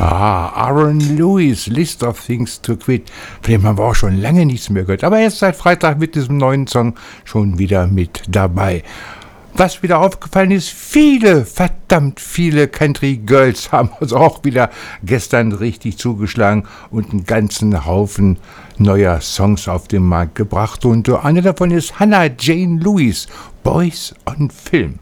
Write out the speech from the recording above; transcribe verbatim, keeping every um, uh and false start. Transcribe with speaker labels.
Speaker 1: Ah, Aaron Lewis, List of Things to Quit. Von dem haben wir auch schon lange nichts mehr gehört. Aber erst seit Freitag mit diesem neuen Song schon wieder mit dabei. Was wieder aufgefallen ist, viele, verdammt viele Country Girls haben uns auch wieder gestern richtig zugeschlagen und einen ganzen Haufen neuer Songs auf den Markt gebracht. Und eine davon ist Hannah Jane Lewis, Boys on Film.